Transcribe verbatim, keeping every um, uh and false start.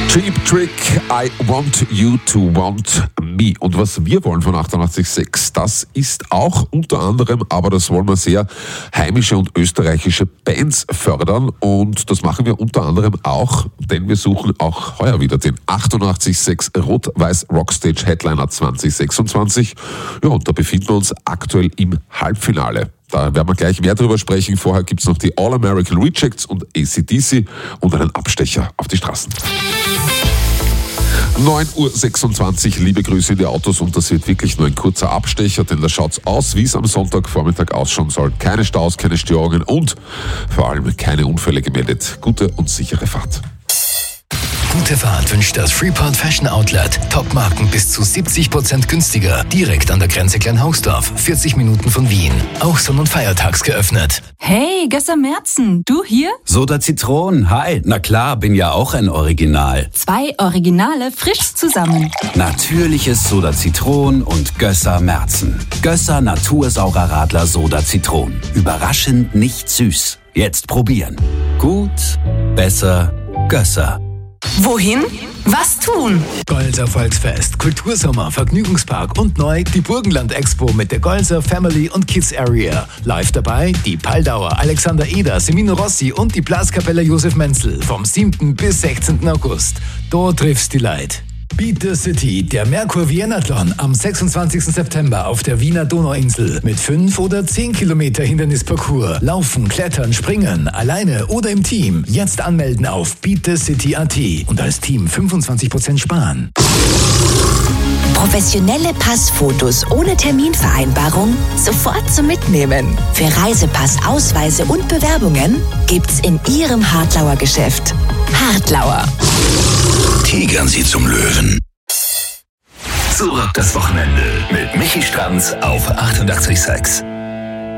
Cheap Trick, I Want You to Want Me. Und was wir wollen von achtundachtzig Komma sechs, das ist auch unter anderem, aber das wollen wir sehr, heimische und österreichische Bands fördern. Und das machen wir unter anderem auch, denn wir suchen auch heuer wieder den achtundachtzig Komma sechs Rot-Weiß Rockstage Headliner zwanzig sechsundzwanzig. Ja, und da befinden wir uns aktuell im Halbfinale. Da werden wir gleich mehr drüber sprechen. Vorher gibt's noch die All-American Rejects und A C D C und einen Abstecher auf die Straßen. neun Uhr sechsundzwanzig, liebe Grüße in die Autos, und das wird wirklich nur ein kurzer Abstecher, denn da schaut's aus, wie es am Sonntagvormittag ausschauen soll. Keine Staus, keine Störungen und vor allem keine Unfälle gemeldet. Gute und sichere Fahrt. Gute Fahrt wünscht das Freeport Fashion Outlet. Top-Marken bis zu siebzig Prozent günstiger. Direkt an der Grenze Kleinhausdorf, vierzig Minuten von Wien. Auch sonn- und feiertags geöffnet. Hey, Gösser Merzen, du hier? Soda Zitron, hi. Na klar, bin ja auch ein Original. Zwei Originale frisch zusammen. Natürliches Soda Zitron und Gösser Merzen. Gösser Natursaurer Radler Soda Zitron. Überraschend nicht süß. Jetzt probieren. Gut, besser, Gösser. Wohin? Was tun? Golser Volksfest, Kultursommer, Vergnügungspark und neu die Burgenland Expo mit der Golser Family und Kids Area. Live dabei die Paldauer, Alexander Eder, Semino Rossi und die Blaskapelle Josef Menzel vom siebten bis sechzehnten August. Dort triffst die Leid. Beat the City, der Merkur Vienathlon am sechsundzwanzigsten September auf der Wiener Donauinsel mit fünf oder zehn Kilometer Hindernisparcours. Laufen, klettern, springen, alleine oder im Team. Jetzt anmelden auf beat the city punkt a t und als Team fünfundzwanzig Prozent sparen. Professionelle Passfotos ohne Terminvereinbarung sofort zum Mitnehmen. Für Reisepass, Ausweise und Bewerbungen gibt's in Ihrem Hartlauer Geschäft. Hartlauer. Tigern Sie zum Löwen. Zurück das Wochenende mit Michi Stranz auf achtundachtzig Komma sechs.